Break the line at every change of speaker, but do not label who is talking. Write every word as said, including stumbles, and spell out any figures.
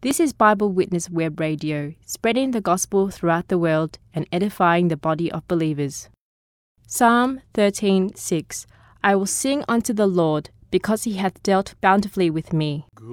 This is Bible Witness Web Radio, spreading the gospel throughout the world and edifying the body of believers. Psalm thirteen six. I will sing unto the Lord, because he hath dealt bountifully with me.